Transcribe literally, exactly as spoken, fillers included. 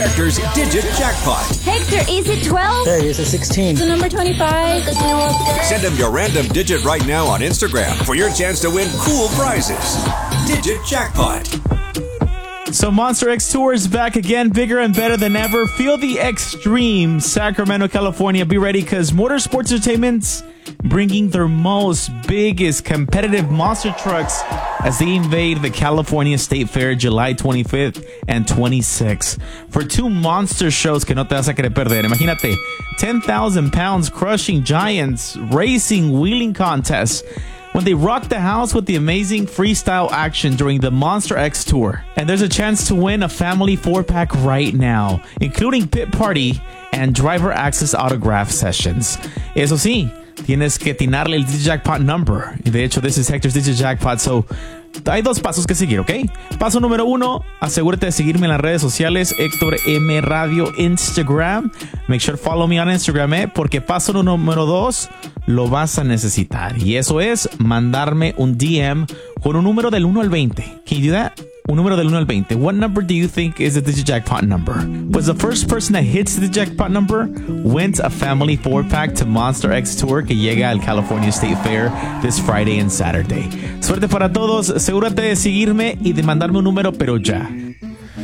Hector's Digit Jackpot. Hector, is it twelve? Hey, is it sixteen? The number twenty-five? Send him your random digit right now on Instagram for your chance to win cool prizes. Digit Jackpot. So Monster X Tour is back again, bigger and better than ever. Feel the extreme, Sacramento, California. Be ready because Motorsports Entertainment's bringing their most biggest competitive monster trucks as they invade the California State Fair July twenty-fifth and twenty-sixth. For two monster shows que no te vas a querer perder. Imagínate, ten thousand pounds crushing giants, racing, wheeling contests, when they rock the house with the amazing freestyle action during the Monster X Tour. And there's a chance to win a family four-pack right now, including pit party and driver access autograph sessions. Eso sí, tienes que atinarle el Digit Jackpot number. De hecho, this is Hector's Digit Jackpot, so hay dos pasos que seguir, ¿ok? Paso número uno, asegúrate de seguirme en las redes sociales, Héctor M Radio Instagram. Make sure to follow me on Instagram, ¿eh? Porque paso número dos, lo vas a necesitar. Y eso es mandarme un D M con un número del uno al veinte. Can you do that? Un número del uno al veinte. What number do you think is the Digit Jackpot number? Pues the first person that hits the Jackpot number wins a family four-pack to Monster X Tour que llega al California State Fair this Friday and Saturday. Suerte para todos. Asegúrate de seguirme y de mandarme un número, pero ya.